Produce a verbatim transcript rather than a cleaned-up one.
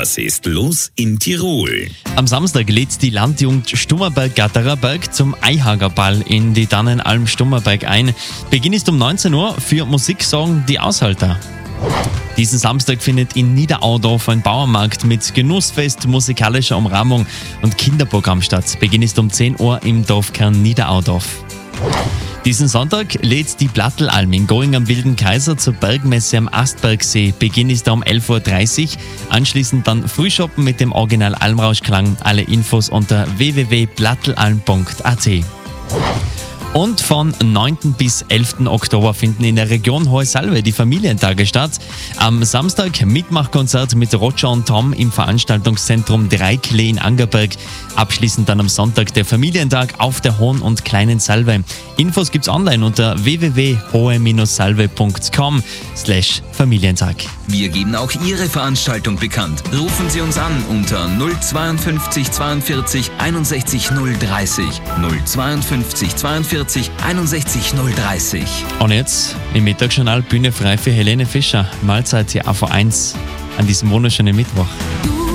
Was ist los in Tirol? Am Samstag lädt die Landjugend Stummerberg-Gatterer-Berg zum Eihagerball in die Dannenalm Stummerberg ein. Beginn ist um neunzehn Uhr, für Musik sorgen die Aushalter. Diesen Samstag findet in Niederaudorf ein Bauernmarkt mit Genussfest, musikalischer Umrahmung und Kinderprogramm statt. Beginn ist um zehn Uhr im Dorfkern Niederaudorf. Diesen Sonntag lädt die Plattelalm in Going am Wilden Kaiser zur Bergmesse am Astbergsee. Beginn ist da um elf Uhr dreißig. Anschließend dann Frühshoppen mit dem Original Almrauschklang. Alle Infos unter w w w punkt plattelalm punkt a t. Und von neunten bis elften Oktober finden in der Region Hohe Salve die Familientage statt. Am Samstag Mitmachkonzert mit Roger und Tom im Veranstaltungszentrum Dreiklee in Angerberg. Abschließend dann am Sonntag der Familientag auf der Hohen und Kleinen Salve. Infos gibt's online unter w w w punkt hohe salve punkt com slash Familientag. Wir geben auch Ihre Veranstaltung bekannt. Rufen Sie uns an unter null zweiundfünfzig zweiundvierzig einundsechzig null dreißig, null zweiundfünfzig zweiundvierzig einundsechzig null dreißig. Und jetzt im Mittagsjournal Bühne frei für Helene Fischer. Mahlzeit hier A V eins an diesem wunderschönen Mittwoch.